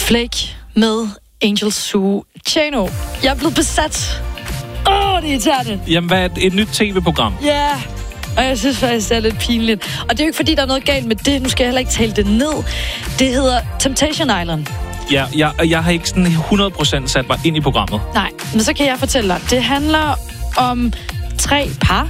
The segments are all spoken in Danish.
Flake med Angel Sue Chano. Jeg er blevet besat. Det er irriterende. Jamen, hvad er et nyt tv-program? Ja, og jeg synes faktisk, det er lidt pinligt. Og det er jo ikke, fordi der er noget galt med det. Nu skal jeg heller ikke tale det ned. Det hedder Temptation Island. Ja, jeg har ikke sådan 100% sat mig ind i programmet. Nej, men så kan jeg fortælle dig. Det handler om 3 par,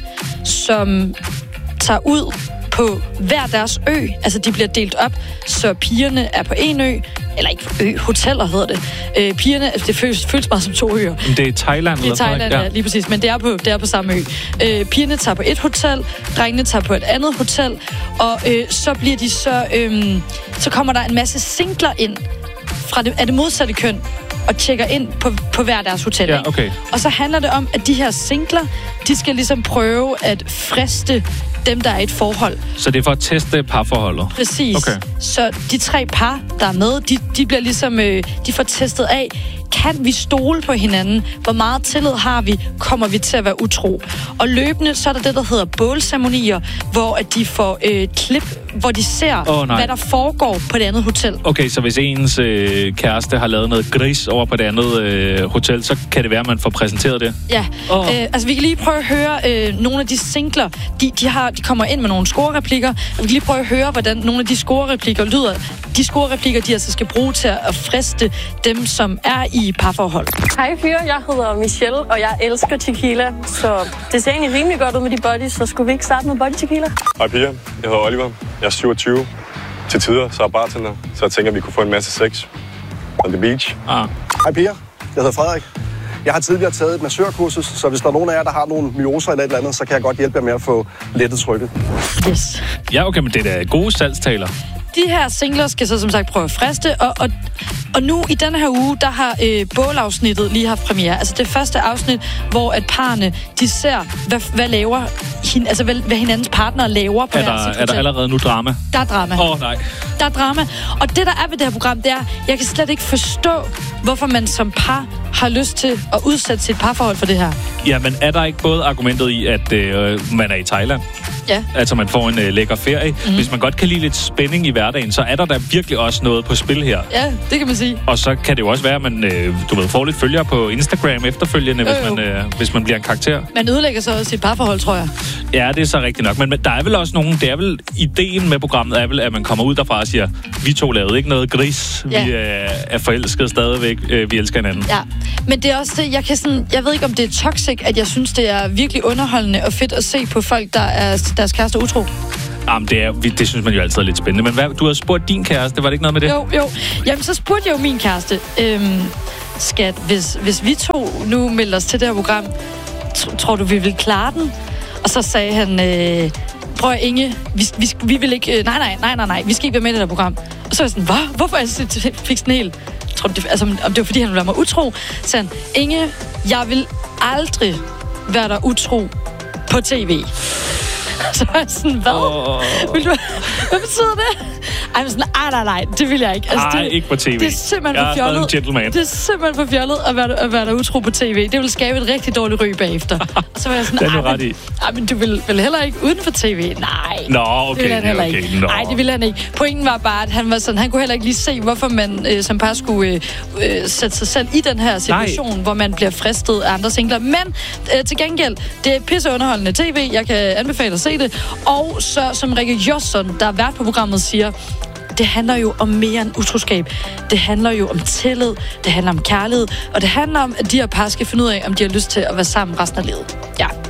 som tager ud på hver deres ø. Altså, de bliver delt op, så pigerne er på en ø. Eller ikke hoteller hedder det. Pigerne, det føles bare som 2 øer. Det er Thailand, eller sådan? Det er Thailand, ja, lige præcis. Men det er på samme ø. Pigerne tager på et hotel, drengene tager på et andet hotel, og så bliver de så kommer der en masse singler ind af det modsatte køn, og tjekker ind på hver deres hotel. Ja, okay. Og så handler det om, at de her singler, de skal ligesom prøve at friste dem, der er i et forhold. Så det er for at teste parforholdet? Præcis. Okay. Så de 3 par, der er med, de bliver ligesom, de får testet af, kan vi stole på hinanden? Hvor meget tillid har vi? Kommer vi til at være utro? Og så er der det, der hedder bålceremonier, hvor at de får klip, hvor de ser, hvad der foregår på det andet hotel. Okay, så hvis ens kæreste har lavet noget gris over på det andet hotel, så kan det være, at man får præsenteret det? Ja. Altså, vi kan lige prøve at høre nogle af de singler. De kommer ind med nogle scorereplikker. Vi kan lige prøve at høre, hvordan nogle af de scorereplikker lyder. De scorereplikker, de altså skal bruge til at friste dem, som er i parforhold. Hej fyre, jeg hedder Michelle, og jeg elsker tequila, så det ser egentlig rimelig godt ud med de bodies, så skulle vi ikke starte med body tequila? Hej piger, jeg hedder Oliver. Jeg er 27. Til tider, så er bartender, så jeg tænker, at vi kunne få en masse sex on the beach. Hej piger, jeg hedder Frederik. Jeg har tidligere taget et massørkursus, så hvis der er nogen af jer, der har nogle myoser eller et eller andet, så kan jeg godt hjælpe jer med at få lettet trykket. Yes. Ja, okay, men det er da gode salgstaler. De her singler skal så som sagt prøve at friste, og nu i denne her uge, der har bålafsnittet lige haft premiere. Altså det første afsnit, hvor at parerne, de ser, hvad hinandens partner laver på deres hotel. Er der allerede nu drama? Der er drama. Nej. Der er drama. Og det, der er ved det her program, det er, jeg kan slet ikke forstå, hvorfor man som par har lyst til at udsætte sit parforhold for det her. Ja, men er der ikke både argumentet i, at man er i Thailand? Ja. Altså, man får en lækker ferie. Mm-hmm. Hvis man godt kan lide lidt spænding i hverdagen, så er der da virkelig også noget på spil her. Ja, det kan man sige. Og så kan det jo også være, at man får lidt følgere på Instagram efterfølgende, hvis man bliver en karakter. Man ødelægger så også sit parforhold, tror jeg. Ja, det er så rigtigt nok. Men der er vel også nogen, det er vel ideen med programmet, er vel, at man kommer ud derfra og siger, vi 2 lavede ikke noget gris. Ja. Vi er forelskede stadigvæk. Vi elsker hinanden. Ja, men det er også det, jeg ved ikke, om det er toxic, at jeg synes, det er virkelig underholdende og fedt at se på folk, der er deres kæreste utro. Jamen, det synes man jo altid er lidt spændende. Men du havde spurgt din kæreste, var det ikke noget med det? Jo. Jamen, så spurgte jeg jo min kæreste, skat, hvis vi 2 nu melder os til det her program, tror du, vi vil klare den? Og så sagde han, prøv at Inge, vi vil ikke, nej, vi skal ikke være med i det her program. Og så var jeg sådan, hvad? Hvorfor? Jeg fik sådan helt, om det var fordi, han ville være mig utro. Så sagde han, Inge, jeg vil aldrig være der utro på tv. Så er jeg sådan, hvad? Hvad betyder det? Ej, men sådan, nej, det vil jeg ikke. Altså, ikke på tv. Det er simpelthen for fjollet. Det er simpelthen for fjollet at være der utro på tv. Det vil skabe et rigtig dårligt ry bagefter. Så var jeg sådan, men du vil heller ikke uden for tv? Nej. Nå, okay. Det vil han heller ikke. Nej, det ville han ikke. Pointen var bare, at han var sådan, han kunne heller ikke lige se, hvorfor man som par skulle sætte sig selv i den her situation, hvor man bliver fristet af andre singler. Men til gengæld, det er pisseunderholdende tv. Jeg kan anbefale at se det. Og så som Rikke Josson, der er vært på programmet, siger, det handler jo om mere end utroskab. Det handler jo om tillid, det handler om kærlighed, og det handler om, at de her par skal finde ud af, om de har lyst til at være sammen resten af livet. Ja.